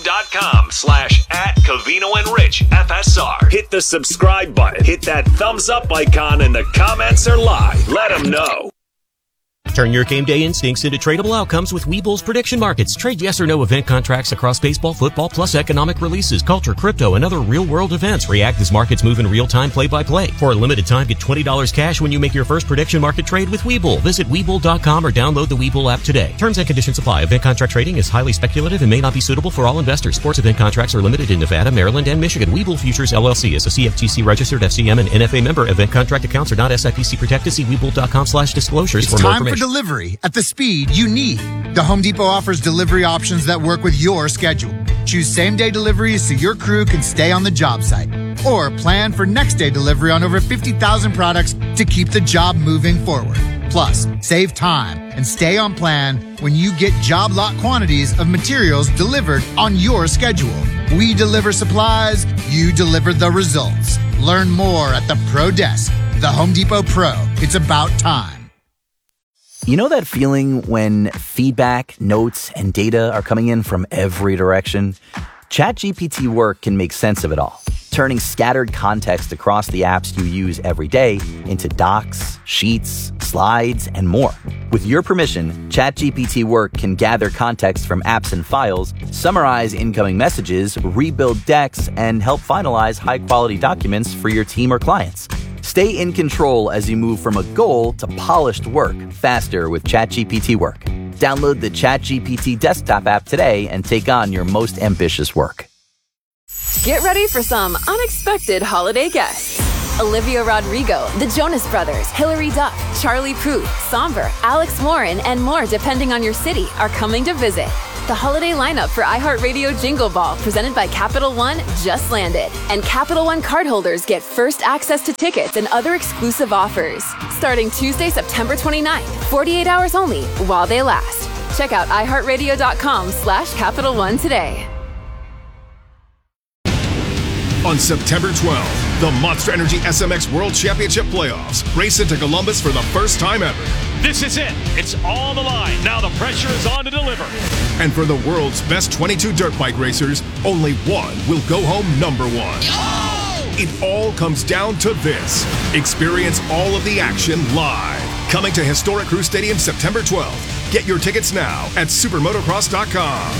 youtube.com/@Covino and Rich FSR. Hit the subscribe button. Hit that thumbs up icon, and the comments are live. Let them know. Turn your game day instincts into tradable outcomes with Webull's prediction markets. Trade yes or no event contracts across baseball, football, plus economic releases, culture, crypto, and other real-world events. React as markets move in real time, play-by-play. For a limited time, get $20 cash when you make your first prediction market trade with Webull. Visit Webull.com or download the Webull app today. Terms and conditions apply. Event contract trading is highly speculative and may not be suitable for all investors. Sports event contracts are limited in Nevada, Maryland, and Michigan. Webull Futures LLC is a CFTC registered FCM and NFA member. Event contract accounts are not SIPC protected. See Webull.com/disclosures for more Time for information. delivery at the speed you need. The Home Depot offers delivery options that work with your schedule. Choose same-day deliveries so your crew can stay on the job site. Or plan for next-day delivery on over 50,000 products to keep the job moving forward. Plus, save time and stay on plan when you get job lot quantities of materials delivered on your schedule. We deliver supplies, you deliver the results. Learn more at the Pro Desk. The Home Depot Pro. It's about time. You know that feeling when feedback, notes, and data are coming in from every direction? ChatGPT Work can make sense of it all, turning scattered context across the apps you use every day into docs, sheets, slides, and more. With your permission, ChatGPT Work can gather context from apps and files, summarize incoming messages, rebuild decks, and help finalize high-quality documents for your team or clients. Stay in control as you move from a goal to polished work faster with ChatGPT Work. Download the ChatGPT desktop app today and take on your most ambitious work. Get ready for some unexpected holiday guests. Olivia Rodrigo, the Jonas Brothers, Hilary Duff, Charlie Puth, Somber, Alex Warren, and more depending on your city are coming to visit. The holiday lineup for iHeartRadio Jingle Ball presented by Capital One just landed. And Capital One cardholders get first access to tickets and other exclusive offers. Starting Tuesday, September 29th, 48 hours only while they last. Check out iHeartRadio.com/Capital One today. On September 12th, the Monster Energy SMX World Championship Playoffs race into Columbus for the first time ever. This is it. It's all the line. Now the pressure is on to deliver. And for the world's best 22 dirt bike racers, only one will go home number one. It all comes down to this. Experience all of the action live. Coming to Historic Crew Stadium September 12th. Get your tickets now at supermotocross.com.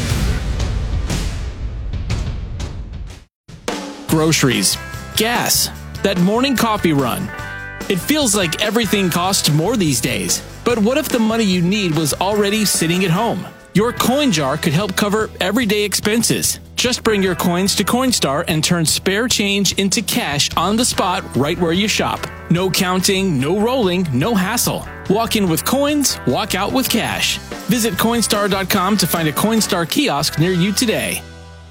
Groceries, gas, that morning coffee run. It feels like everything costs more these days. But what if the money you need was already sitting at home? Your coin jar could help cover everyday expenses. Just bring your coins to Coinstar and turn spare change into cash on the spot right where you shop. No counting, no rolling, no hassle. Walk in with coins, walk out with cash. Visit Coinstar.com to find a Coinstar kiosk near you today.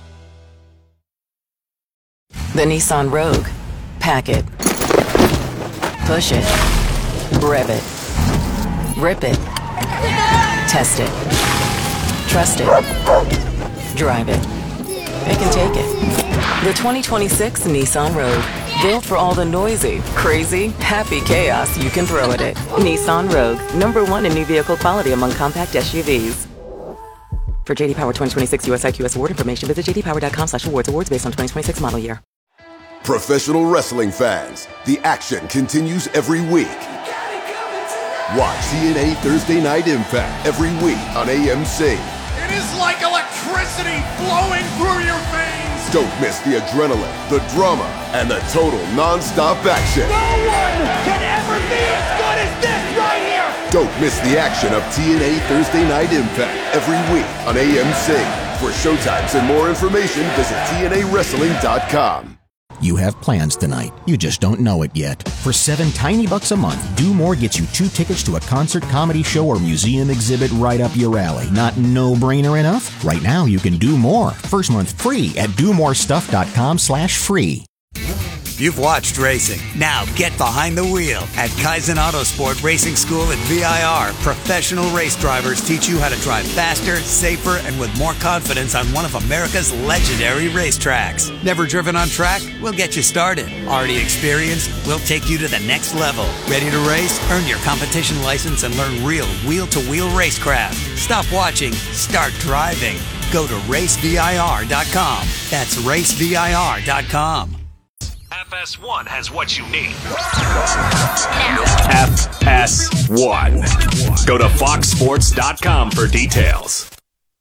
The Nissan Rogue. Pack it. Push it. Rev it. Rip it. Test it. Trust it. Drive it. Pick and take it. The 2026 Nissan Rogue. Built for all the noisy, crazy, happy chaos you can throw at it. Nissan Rogue. #1 in new vehicle quality among compact SUVs. For JD Power 2026 US IQS award information, visit jdpower.com/awards. Awards based on 2026 model year. Professional wrestling fans, the action continues every week. Watch TNA Thursday Night Impact every week on AMC. It is like electricity flowing through your veins. Don't miss the adrenaline, the drama, and the total non-stop action. No one can ever be as good as this right here. Don't miss the action of TNA Thursday Night Impact every week on AMC. For showtimes and more information, visit TNAWrestling.com. You have plans tonight. You just don't know it yet. For $7 tiny a month, Do More gets you 2 tickets to a concert, comedy show, or museum exhibit right up your alley. Not no-brainer enough? Right now, you can do more. First month free at domorestuff.com/free. You've watched racing. Now get behind the wheel. At Kaizen Autosport Racing School at VIR, professional race drivers teach you how to drive faster, safer, and with more confidence on one of America's legendary racetracks. Never driven on track? We'll get you started. Already experienced? We'll take you to the next level. Ready to race? Earn your competition license and learn real wheel-to-wheel racecraft. Stop watching. Start driving. Go to racevir.com. That's racevir.com. FS1 has what you need. FS1. Go to foxsports.com for details.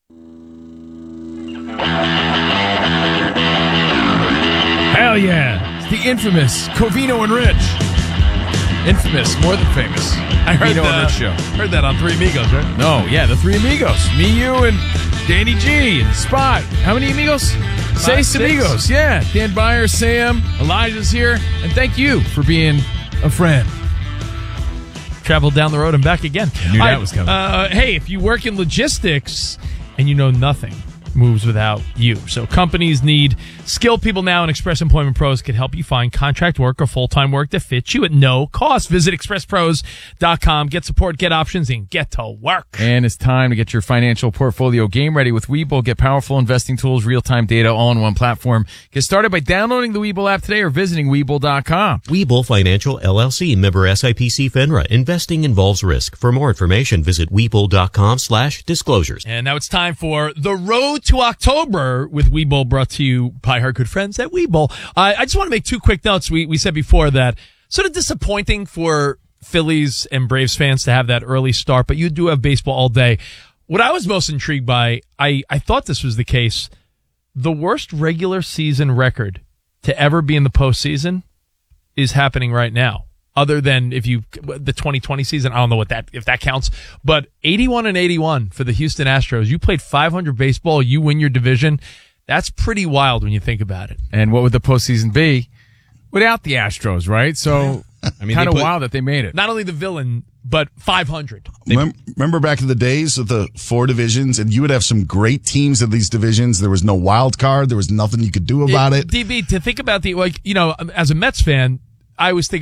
Hell yeah. It's the infamous Covino and Rich. Infamous, more than famous. I heard Covino and Rich show. Heard that on Three Amigos, right? No, yeah, the Three Amigos. Me, you, and Danny G and Spot. How many amigos? 6 amigos. Yeah. Dan Byer, Sam, Elijah's here. And thank you for being a friend. Travel down the road and back again. I knew that was coming. Hey, if you work in logistics and you know nothing moves without you. So companies need skilled people now, and Express Employment Pros can help you find contract work or full-time work that fits you at no cost. Visit expresspros.com. Get support, get options, and get to work. And it's time to get your financial portfolio game ready with Webull. Get powerful investing tools, real-time data, all on one platform. Get started by downloading the Webull app today or visiting Webull.com. Webull Financial LLC, member SIPC FINRA. Investing involves risk. For more information, visit Webull.com/disclosures. And now it's time for The Road to October with Webull, brought to you by our good friends at Webull. I just want to make two quick notes. We said before that sort of disappointing for Phillies and Braves fans to have that early start, but you do have baseball all day. What I was most intrigued by, I thought this was the case, the worst regular season record to ever be in the postseason is happening right now. Other than the 2020 season, I don't know if that counts, but 81-81 for the Houston Astros. You played 500 baseball, you win your division. That's pretty wild when you think about it. And what would the postseason be without the Astros, right? So, kind of wild that they made it. Not only the villain, but 500. Remember back in the days of the 4 divisions, and you would have some great teams in these divisions. There was no wild card. There was nothing you could do about it. DB, to think about as a Mets fan, I was thinking